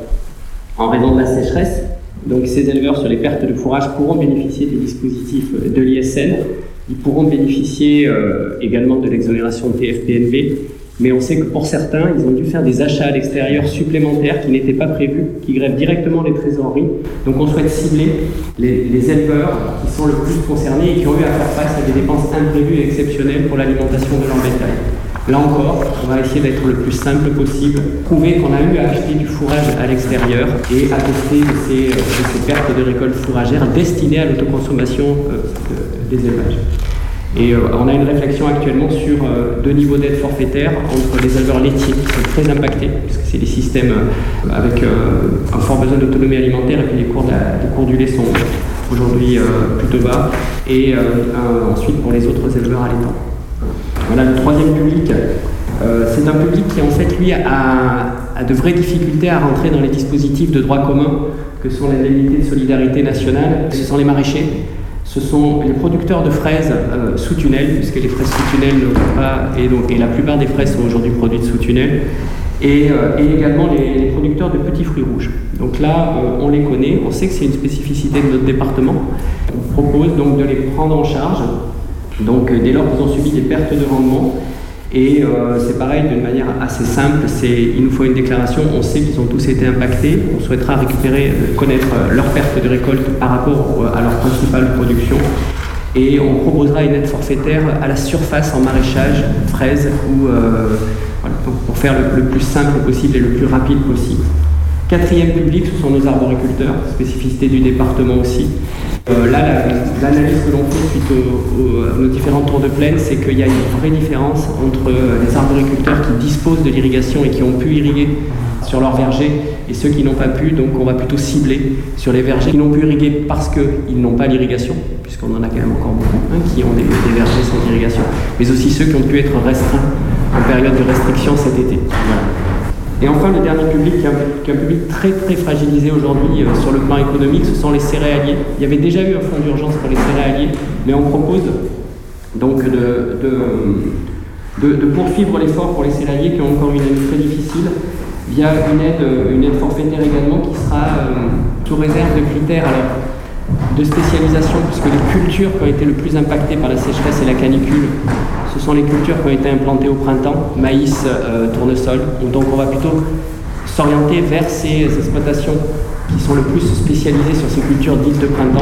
en raison de la sécheresse. Donc ces éleveurs sur les pertes de fourrage pourront bénéficier des dispositifs de l'I S N. Ils pourront bénéficier euh, également de l'exonération de T F P N B, mais on sait que pour certains, ils ont dû faire des achats à l'extérieur supplémentaires qui n'étaient pas prévus, qui grèvent directement les trésoreries. Donc on souhaite cibler les, les éleveurs qui sont le plus concernés et qui ont eu à faire face à des dépenses imprévues et exceptionnelles pour l'alimentation de leur bétail. Là encore, on va essayer d'être le plus simple possible, prouver qu'on a eu à acheter du fourrage à l'extérieur et attester de ces, de ces pertes de récolte fourragère destinées à l'autoconsommation euh, de, des élevages. Et euh, on a une réflexion actuellement sur euh, deux niveaux d'aide forfaitaire entre les éleveurs laitiers qui sont très impactés, parce que c'est des systèmes euh, avec euh, un fort besoin d'autonomie alimentaire, et puis les cours, de la, les cours du lait sont aujourd'hui euh, plutôt bas, et euh, un, ensuite pour les autres éleveurs allaitants. Voilà, le troisième public, euh, c'est un public qui en fait lui a, a de vraies difficultés à rentrer dans les dispositifs de droit commun que sont l'indemnité de solidarité nationale. Ce sont les maraîchers, ce sont les producteurs de fraises euh, sous tunnel, puisque les fraises sous tunnel ne vont pas, et, donc, et la plupart des fraises sont aujourd'hui produites sous tunnel, et, euh, et également les, les producteurs de petits fruits rouges. Donc là, euh, on les connaît, on sait que c'est une spécificité de notre département. On propose donc de les prendre en charge. Donc dès lors qu'ils ont subi des pertes de rendement, et euh, c'est pareil d'une manière assez simple, c'est, il nous faut une déclaration, on sait qu'ils ont tous été impactés, on souhaitera récupérer, connaître leurs pertes de récolte par rapport à leur principale production, et on proposera une aide forfaitaire à la surface en maraîchage, fraises, ou, euh, voilà, pour faire le, le plus simple possible et le plus rapide possible. Quatrième public, ce sont nos arboriculteurs, spécificité du département aussi. Euh, là, la, l'analyse que l'on fait suite au, au, à nos différents tours de plaine, c'est qu'il y a une vraie différence entre les arboriculteurs qui disposent de l'irrigation et qui ont pu irriguer sur leurs vergers et ceux qui n'ont pas pu. Donc on va plutôt cibler sur les vergers qui n'ont pu irriguer parce qu'ils n'ont pas l'irrigation, puisqu'on en a quand même encore beaucoup, hein, qui ont des, des vergers sans irrigation, mais aussi ceux qui ont pu être restreints en période de restriction cet été. Voilà. Et enfin, le dernier public, qui est un, qui est un public très très fragilisé aujourd'hui euh, sur le plan économique, ce sont les céréaliers. Il y avait déjà eu un fonds d'urgence pour les céréaliers, mais on propose donc de, de, de, de poursuivre l'effort pour les céréaliers qui ont encore une année très difficile, via une aide, une aide forfaitaire également qui sera euh, sous réserve de critères alors, de spécialisation, puisque les cultures qui ont été le plus impactées par la sécheresse et la canicule, ce sont les cultures qui ont été implantées au printemps, maïs, euh, tournesol. Donc on va plutôt s'orienter vers ces exploitations qui sont le plus spécialisées sur ces cultures dites de printemps.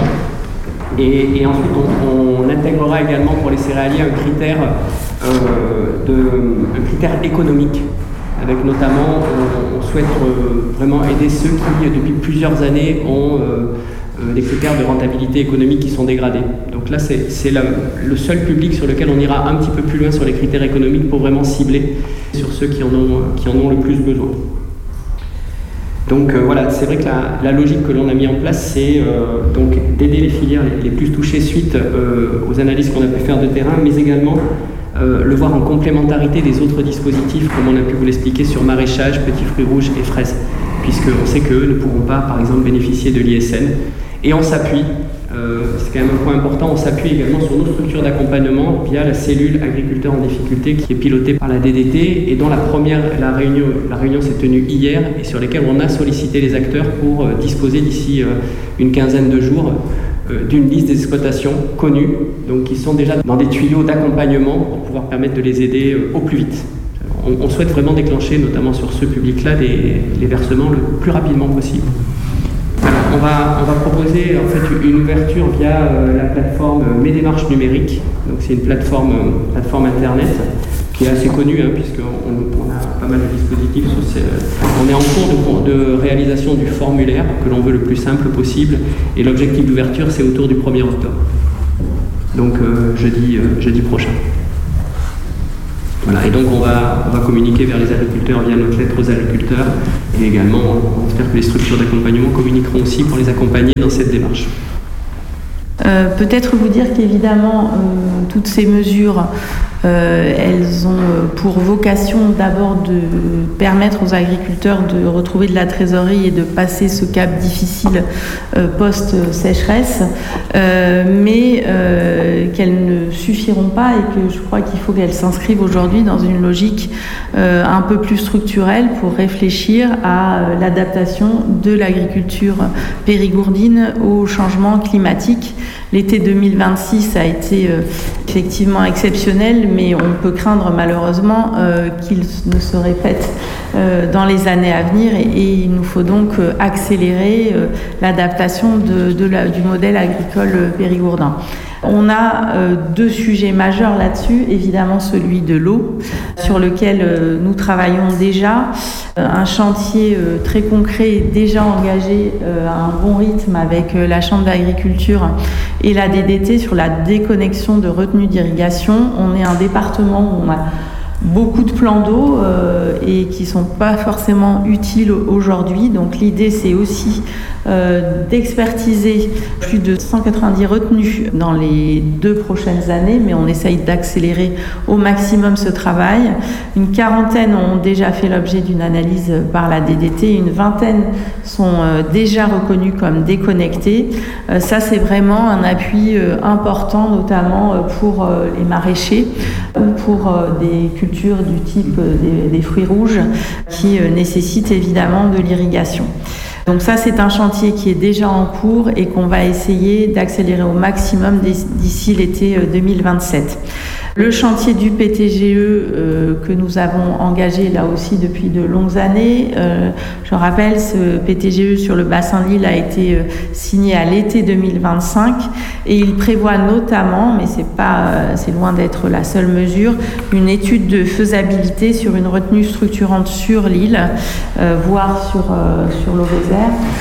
Et, et ensuite on, on intégrera également pour les céréaliers un critère, euh, de, un critère économique, avec notamment, on, on souhaite euh, vraiment aider ceux qui depuis plusieurs années ont euh, des critères de rentabilité économique qui sont dégradés. Donc là, c'est, c'est la, le seul public sur lequel on ira un petit peu plus loin sur les critères économiques pour vraiment cibler sur ceux qui en ont, qui en ont le plus besoin. Donc euh, voilà, c'est vrai que la, la logique que l'on a mis en place, c'est euh, donc d'aider les filières les, les plus touchées suite euh, aux analyses qu'on a pu faire de terrain, mais également euh, le voir en complémentarité des autres dispositifs, comme on a pu vous l'expliquer sur maraîchage, petits fruits rouges et fraises, puisqu'on sait qu'eux ne pourront pas, par exemple, bénéficier de l'I S N. Et on s'appuie, euh, c'est quand même un point important, on s'appuie également sur nos structures d'accompagnement via la cellule agriculteurs en difficulté qui est pilotée par la D D T et dont la première, la réunion, la réunion s'est tenue hier et sur laquelle on a sollicité les acteurs pour euh, disposer d'ici euh, une quinzaine de jours euh, d'une liste des exploitations connues, donc qui sont déjà dans des tuyaux d'accompagnement pour pouvoir permettre de les aider euh, au plus vite. On, on souhaite vraiment déclencher, notamment sur ce public-là, des, les versements le plus rapidement possible. Alors, on va, on va proposer en fait une ouverture via euh, la plateforme Mes Démarches Numériques. Donc c'est une plateforme, euh, plateforme internet qui est assez connue, hein, puisqu'on on a pas mal de dispositifs. Sur ces, euh, on est en cours de, de réalisation du formulaire que l'on veut le plus simple possible, et l'objectif d'ouverture c'est autour du premier octobre. Donc euh, jeudi, euh, jeudi prochain. Voilà, et donc on va, on va communiquer vers les agriculteurs via notre lettre aux agriculteurs, et également on espère que les structures d'accompagnement communiqueront aussi pour les accompagner dans cette démarche. Euh, peut-être vous dire qu'évidemment euh, toutes ces mesures euh, elles ont pour vocation d'abord de permettre aux agriculteurs de retrouver de la trésorerie et de passer ce cap difficile euh, post-sécheresse, euh, mais euh, qu'elles ne suffiront pas et que je crois qu'il faut qu'elles s'inscrivent aujourd'hui dans une logique euh, un peu plus structurelle pour réfléchir à euh, l'adaptation de l'agriculture périgourdine au changement climatique. L'été deux mille vingt-six a été euh, effectivement exceptionnel, mais on peut craindre malheureusement euh, qu'il ne se répète euh, dans les années à venir, et, et il nous faut donc euh, accélérer euh, l'adaptation de, de la, du modèle agricole périgourdin. On a euh, deux sujets majeurs là-dessus, évidemment celui de l'eau, sur lequel euh, nous travaillons déjà. Euh, un chantier euh, très concret déjà engagé euh, à un bon rythme avec euh, la Chambre d'agriculture et la D D T sur la déconnexion de retenues d'irrigation. On est un département où on a beaucoup de plans d'eau euh, et qui ne sont pas forcément utiles aujourd'hui. Donc l'idée, c'est aussi euh, d'expertiser plus de cent quatre-vingt-dix retenues dans les deux prochaines années, mais on essaye d'accélérer au maximum ce travail. Une quarantaine ont déjà fait l'objet d'une analyse par la D D T, une vingtaine sont euh, déjà reconnues comme déconnectées. Euh, ça, c'est vraiment un appui euh, important, notamment euh, pour euh, les maraîchers ou pour euh, des cultures du type euh, des, des fruits rouges qui euh, nécessitent évidemment de l'irrigation. Donc ça, c'est un chantier qui est déjà en cours et qu'on va essayer d'accélérer au maximum d'ici l'été deux mille vingt-sept. Le chantier du P T G E euh, que nous avons engagé là aussi depuis de longues années, euh, je rappelle, ce P T G E sur le bassin de l'Isle a été euh, signé à l'été deux mille vingt-cinq et il prévoit notamment, mais c'est pas, euh, c'est loin d'être la seule mesure, une étude de faisabilité sur une retenue structurante sur l'île, euh, voire sur, euh, sur l'Auvézère.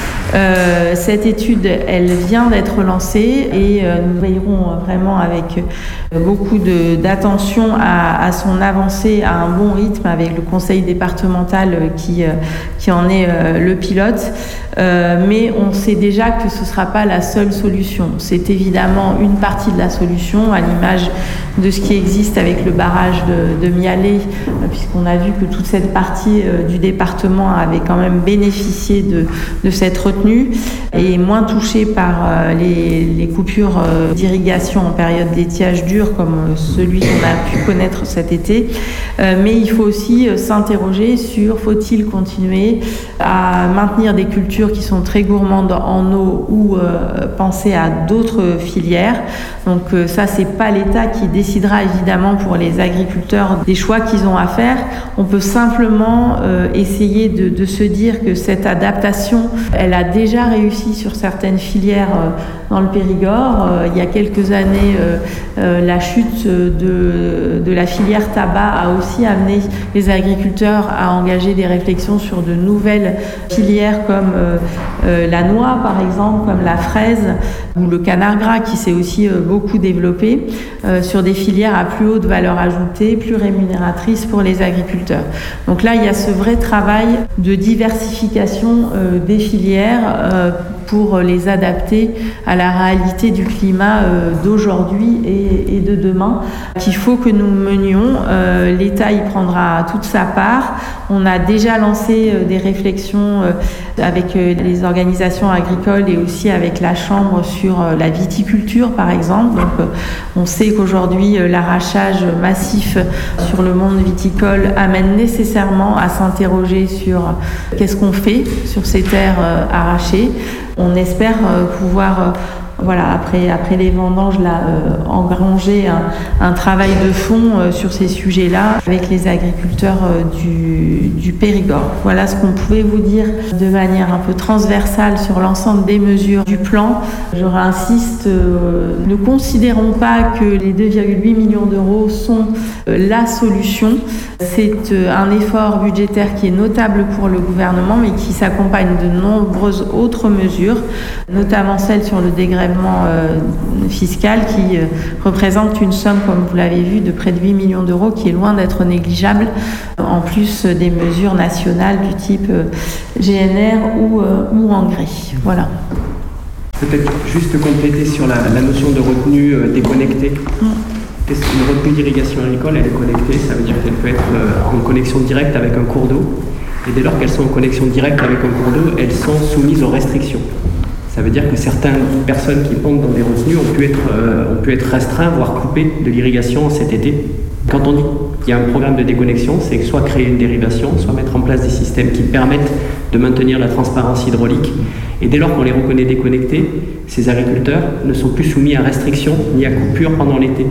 Euh, cette étude, elle vient d'être lancée et euh, nous veillerons vraiment avec euh, beaucoup de, d'attention à, à son avancée à un bon rythme avec le conseil départemental qui, euh, qui en est euh, le pilote. Euh, mais on sait déjà que ce ne sera pas la seule solution. C'est évidemment une partie de la solution, à l'image de ce qui existe avec le barrage de, de Mialet, euh, puisqu'on a vu que toute cette partie euh, du département avait quand même bénéficié de, de cette retenue et moins touchée par euh, les, les coupures euh, d'irrigation en période d'étiage dur comme euh, celui qu'on a pu connaître cet été. Euh, mais il faut aussi euh, s'interroger sur faut-il continuer à maintenir des cultures qui sont très gourmandes en eau ou euh, penser à d'autres filières. Donc euh, ça, c'est pas l'État qui décidera évidemment pour les agriculteurs des choix qu'ils ont à faire. On peut simplement euh, essayer de, de se dire que cette adaptation, elle a déjà réussi sur certaines filières euh, dans le Périgord. Euh, il y a quelques années, euh, euh, la chute de, de la filière tabac a aussi amené les agriculteurs à engager des réflexions sur de nouvelles filières comme euh, euh, la noix par exemple, comme la fraise ou le canard gras qui s'est aussi euh, beaucoup développé euh, sur des filières à plus haute valeur ajoutée, plus rémunératrices pour les agriculteurs. Donc là, il y a ce vrai travail de diversification euh, des filières euh, pour les adapter à la réalité du climat euh, d'aujourd'hui et, et de demain qu'il faut que nous menions. Euh, L'État y prendra toute sa part. On a déjà lancé euh, des réflexions euh, avec euh, les organisations agricoles et aussi avec la Chambre sur euh, la viticulture par exemple. Donc euh, on sait qu'aujourd'hui euh, l'arrachage massif sur le monde viticole amène nécessairement à s'interroger sur euh, qu'est-ce qu'on fait sur ces terres euh, arrachées. On espère euh, pouvoir euh, voilà, après, après les vendanges, là, euh, engranger un, un travail de fond euh, sur ces sujets-là avec les agriculteurs euh, du, du Périgord. Voilà ce qu'on pouvait vous dire de manière un peu transversale sur l'ensemble des mesures du plan. Je réinsiste, euh, ne considérons pas que les deux virgule huit millions d'euros sont euh, la solution. C'est euh, un effort budgétaire qui est notable pour le gouvernement, mais qui s'accompagne de nombreuses autres mesures, notamment celle sur le dégrèvement euh, fiscal qui euh, représente une somme, comme vous l'avez vu, de près de huit millions d'euros, qui est loin d'être négligeable, en plus euh, des mesures nationales du type euh, G N R ou, euh, ou engrais. Voilà. Peut-être juste compléter sur la, la notion de retenue euh, déconnectée. Mm. Une retenue d'irrigation agricole, elle est connectée, ça veut dire qu'elle peut être euh, en connexion directe avec un cours d'eau. Et dès lors qu'elles sont en connexion directe avec un cours d'eau, elles sont soumises aux restrictions. Ça veut dire que certaines personnes qui pompent dans des retenues ont pu être, euh, ont pu être restreints, voire coupées de l'irrigation cet été. Quand on dit qu'il y a un programme de déconnexion, c'est soit créer une dérivation, soit mettre en place des systèmes qui permettent de maintenir la transparence hydraulique. Et dès lors qu'on les reconnaît déconnectés, ces agriculteurs ne sont plus soumis à restrictions ni à coupures pendant l'été.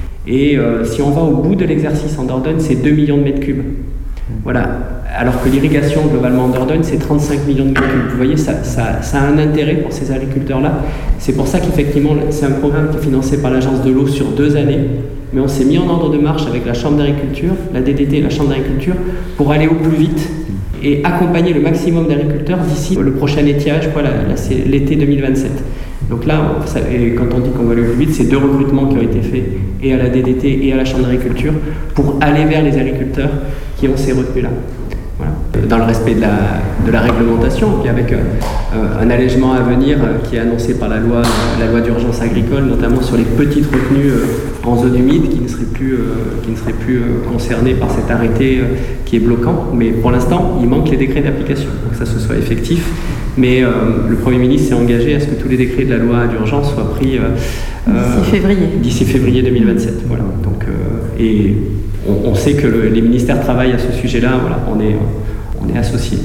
Et euh, si on va au bout de l'exercice en Dordogne, c'est deux millions de mètres cubes. Voilà. Alors que l'irrigation globalement en Dordogne, c'est trente-cinq millions de mètres cubes. Vous voyez, ça, ça, ça a un intérêt pour ces agriculteurs-là. C'est pour ça qu'effectivement, c'est un programme qui est financé par l'Agence de l'eau sur deux années. Mais on s'est mis en ordre de marche avec la Chambre d'agriculture, la D D T et la Chambre d'agriculture, pour aller au plus vite et accompagner le maximum d'agriculteurs d'ici le prochain étiage, voilà, là c'est l'été deux mille vingt-sept. Donc là, ça, et quand on dit qu'on va aller au plus vite, c'est deux recrutements qui ont été faits, et à la D D T et à la Chambre d'agriculture, pour aller vers les agriculteurs qui ont ces retenues-là. Voilà. Dans le respect de la, de la réglementation, puis avec euh, un allègement à venir euh, qui est annoncé par la loi, euh, la loi d'urgence agricole, notamment sur les petites retenues euh, en zone humide qui ne seraient plus, euh, qui ne seraient plus euh, concernées par cet arrêté euh, qui est bloquant. Mais pour l'instant, il manque les décrets d'application pour que ça se soit effectif. Mais euh, le Premier ministre s'est engagé à ce que tous les décrets de la loi d'urgence soient pris euh, d'ici février. D'ici février deux mille vingt-sept. Voilà. Donc, euh, et on, on sait que le, les ministères travaillent à ce sujet-là. Voilà, on est, on est associés.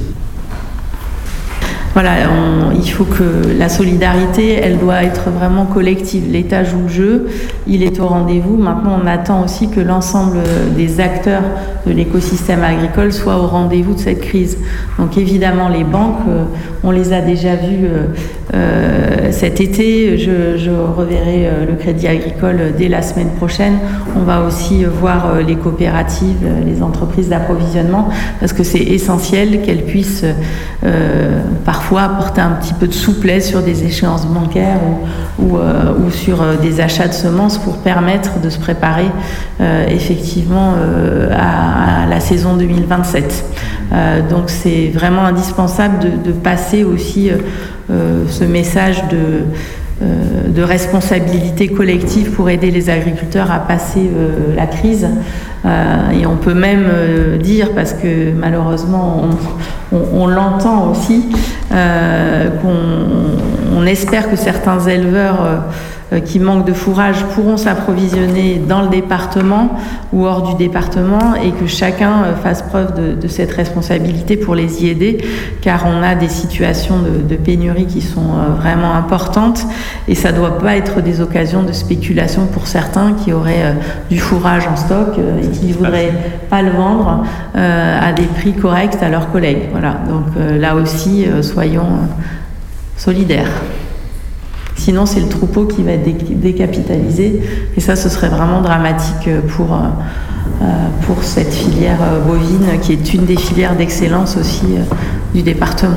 Voilà, on, il faut que la solidarité, elle doit être vraiment collective. L'État joue le jeu, il est au rendez-vous. Maintenant, on attend aussi que l'ensemble des acteurs de l'écosystème agricole soient au rendez-vous de cette crise. Donc évidemment, les banques, euh, on les a déjà vues euh, euh, cet été. Je, je reverrai euh, le Crédit Agricole dès la semaine prochaine. On va aussi voir euh, les coopératives, les entreprises d'approvisionnement, parce que c'est essentiel qu'elles puissent euh, par parfois apporter un petit peu de souplesse sur des échéances bancaires ou, ou, euh, ou sur euh, des achats de semences pour permettre de se préparer euh, effectivement euh, à, à la saison deux mille vingt-sept. Euh, donc c'est vraiment indispensable de, de passer aussi euh, euh, ce message de de responsabilité collective pour aider les agriculteurs à passer euh, la crise. Euh, et on peut même euh, dire, parce que malheureusement on, on, on l'entend aussi, euh, qu'on on espère que certains éleveurs euh, qui manquent de fourrage pourront s'approvisionner dans le département ou hors du département, et que chacun fasse preuve de, de cette responsabilité pour les y aider, car on a des situations de, de pénurie qui sont vraiment importantes, et ça ne doit pas être des occasions de spéculation pour certains qui auraient du fourrage en stock et qui ne voudraient pas le vendre à des prix corrects à leurs collègues. Voilà. Donc là aussi, soyons solidaires. Sinon, c'est le troupeau qui va être décapitalisé. Et ça, ce serait vraiment dramatique pour, euh, pour cette filière bovine, qui est une des filières d'excellence aussi euh, du département.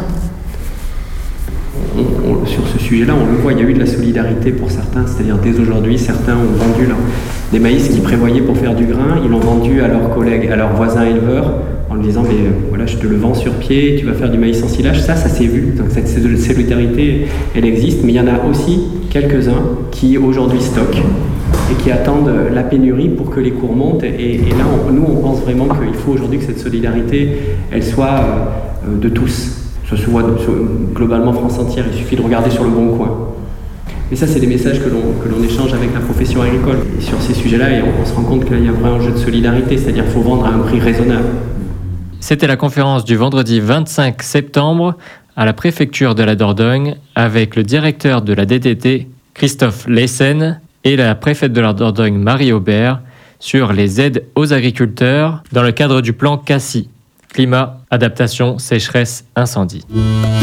On, on, sur ce sujet-là, on le voit, il y a eu de la solidarité pour certains. C'est-à-dire, dès aujourd'hui, certains ont vendu leur, des maïs qu'ils prévoyaient pour faire du grain. Ils l'ont vendu à leurs collègues, à leurs voisins éleveurs, en lui disant, mais euh, voilà, je te le vends sur pied, tu vas faire du maïs sans silage. Ça, ça s'est vu. Donc cette solidarité, elle existe. Mais il y en a aussi quelques-uns qui aujourd'hui stockent et qui attendent la pénurie pour que les cours montent. Et, et là, on, nous, on pense vraiment qu'il faut aujourd'hui que cette solidarité, elle soit euh, de tous. Ce soit globalement France entière. Il suffit de regarder sur le Bon Coin. Et ça, c'est des messages que l'on, que l'on échange avec la profession agricole. Et sur ces sujets-là, et on, on se rend compte qu'il y a un vrai enjeu de solidarité, c'est-à-dire qu'il faut vendre à un prix raisonnable. C'était la conférence du vendredi vingt-cinq septembre à la préfecture de la Dordogne avec le directeur de la D D T, Christophe Lessen, et la préfète de la Dordogne, Marie Aubert, sur les aides aux agriculteurs dans le cadre du plan Cassis, climat, adaptation, sécheresse, incendie.